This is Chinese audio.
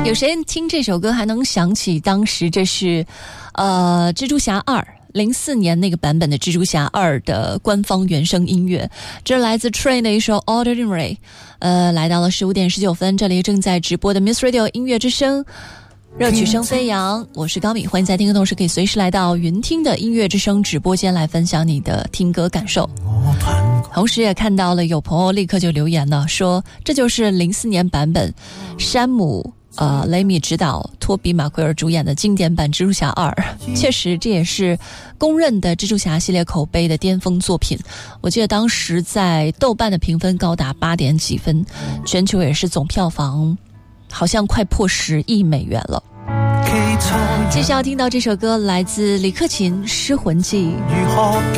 有谁听这首歌还能想起当时这是蜘蛛侠2 04年那个版本的蜘蛛侠2的官方原声音乐，这来自 Train 的一首 Ordinary。 来到了15点19分，这里正在直播的 Miss Radio 音乐之声，热曲声飞扬，我是高敏，欢迎在听歌同时可以随时来到云听的音乐之声直播间来分享你的听歌感受。同时也看到了有朋友立刻就留言了，说这就是04年版本山姆雷米执导托比马奎尔主演的经典版蜘蛛侠2，确实这也是公认的蜘蛛侠系列口碑的巅峰作品。我记得当时在豆瓣的评分高达8点几分，全球也是总票房好像快破10亿美元了。接下来要听到这首歌来自李克勤《失魂记》。 如何